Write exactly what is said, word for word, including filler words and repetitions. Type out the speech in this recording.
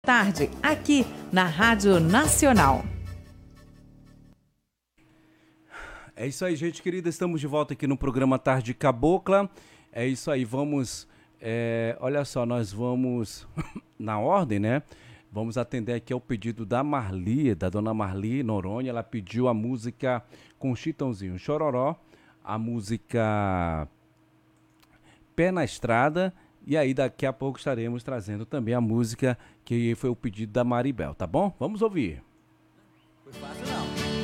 Tarde, aqui na Rádio Nacional. É isso aí, gente querida, estamos de volta aqui no programa Tarde Cabocla. É isso aí, vamos, é, olha só, nós vamos, na ordem, né? Vamos atender aqui ao pedido da Marli, da dona Marli Noronha. Ela pediu a música com Chitãozinho Chororó, a música Pé na Estrada. E aí daqui a pouco estaremos trazendo também a música que foi o pedido da Maribel, tá bom? Vamos ouvir.